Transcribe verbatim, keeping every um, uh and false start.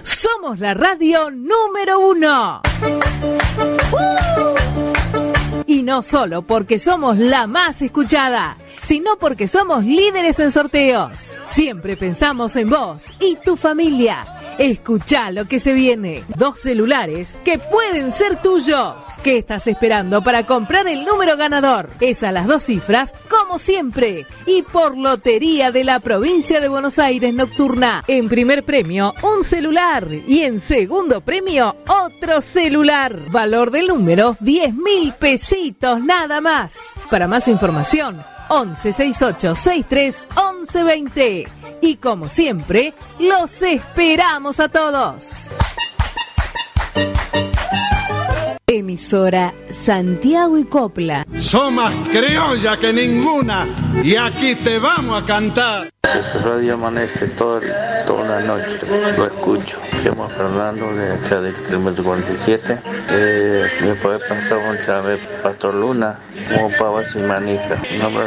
somos la radio número uno. Y no solo porque somos la más escuchada, sino porque somos líderes en sorteos. Siempre pensamos en vos y tu familia. Escuchá lo que se viene. Dos celulares que pueden ser tuyos. ¿Qué estás esperando para comprar el número ganador? Es a las dos cifras, como siempre. Y por Lotería de la Provincia de Buenos Aires Nocturna. En primer premio, un celular. Y en segundo premio, otro celular. Valor del número, diez mil pesitos nada más. Para más información, once sesenta y ocho sesenta y tres once veinte. Y como siempre, los esperamos a todos. Emisora Santiago y Copla. Sos más criolla que ninguna y aquí te vamos a cantar. Esa radio amanece todo el, toda la noche, lo escucho. Llamo a Fernando de acá del kilómetro cuarenta y siete. Eh, me puede pasar muchas veces Pastor Luna, como pava sin manija. Un abrazo.